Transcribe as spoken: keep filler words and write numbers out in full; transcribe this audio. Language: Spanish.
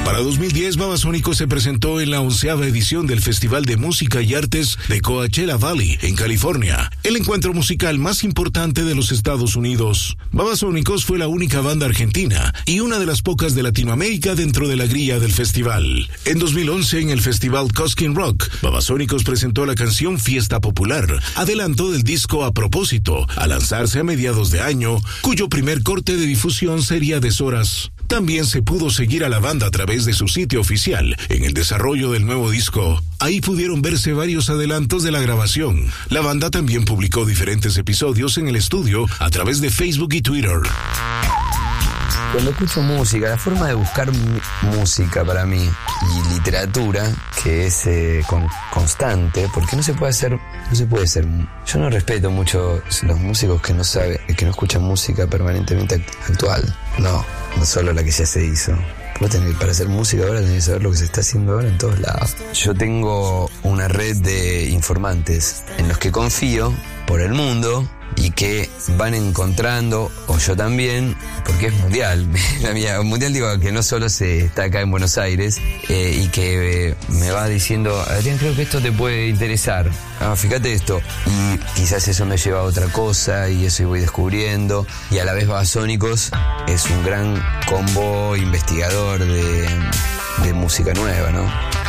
Para dos mil diez, Babasónicos se presentó en la onceava edición del Festival de Música y Artes de Coachella Valley, en California, el encuentro musical más importante de los Estados Unidos. Babasónicos fue la única banda argentina y una de las pocas de Latinoamérica dentro de la grilla del festival. En dos mil once, en el festival Cosquín Rock, Babasónicos presentó la canción Fiesta Popular, adelanto del disco A Propósito, a lanzarse a mediados de año, cuyo primer corte de difusión sería Deshoras. También se pudo seguir a la banda a través de su sitio oficial en el desarrollo del nuevo disco. Ahí pudieron verse varios adelantos de la grabación. La banda también publicó diferentes episodios en el estudio a través de Facebook y Twitter. Cuando escucho música, la forma de buscar m- música para mí y literatura, que es eh, con, constante, porque no se puede hacer, no se puede ser. Yo no respeto mucho los músicos que no saben, que no escuchan música permanentemente actual. No, no solo la que ya se hizo. Vos tenés, para hacer música ahora tenés que saber lo que se está haciendo ahora en todos lados. Yo tengo una red de informantes en los que confío por el mundo y que van encontrando, o yo también, porque es mundial. La mía, mundial digo que no solo se está acá en Buenos Aires, eh, y que eh, me va diciendo, Adrián, creo que esto te puede interesar. Ah, fíjate esto. Y quizás eso me lleva a otra cosa y eso voy descubriendo. Y a la vez Babasónicos es un gran combo investigador de, de música nueva, ¿no?